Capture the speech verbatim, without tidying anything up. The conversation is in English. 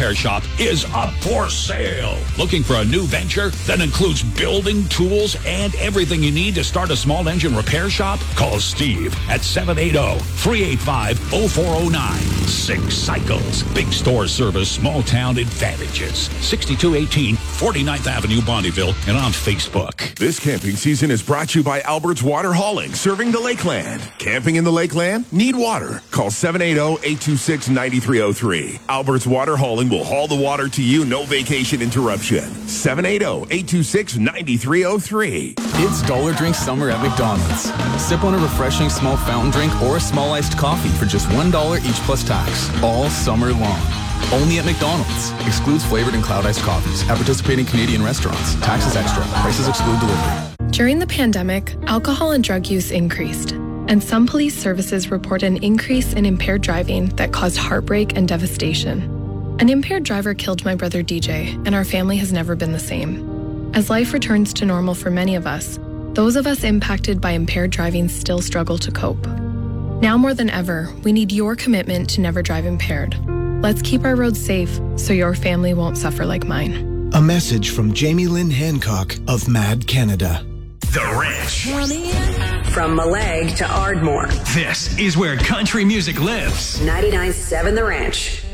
Repair Shop is up for sale. Looking for a new venture that includes building, tools, and everything you need to start a small engine repair shop? Call Steve at seven eight zero, three eight five, zero four zero nine. Six Cycles. Big store service, small town advantages. sixty-two eighteen forty-ninth Avenue, Bonneville, and on Facebook. This camping season is brought to you by Albert's Water Hauling, serving the Lakeland. Camping in the Lakeland? Need water? Call seven eight zero, eight two six, nine three zero three. Albert's Water Hauling will haul the water to you, no vacation interruption. seven eight zero, eight two six, nine three zero three. It's Dollar Drink Summer at McDonald's. Sip on a refreshing small fountain drink or a small iced coffee for just one dollar each plus tax, all summer long. Only at McDonald's. Excludes flavored and cloud iced coffees at participating Canadian restaurants. Taxes extra. Prices exclude delivery. During the pandemic, alcohol and drug use increased, and some police services report an increase in impaired driving that caused heartbreak and devastation. An impaired driver killed my brother D J, and our family has never been the same. As life returns to normal for many of us, those of us impacted by impaired driving still struggle to cope. Now more than ever, we need your commitment to never drive impaired. Let's keep our roads safe so your family won't suffer like mine. A message from Jamie Lynn Hancock of Mad Canada. The Ranch. From Malag to Ardmore. This is where country music lives. ninety-nine point seven The Ranch.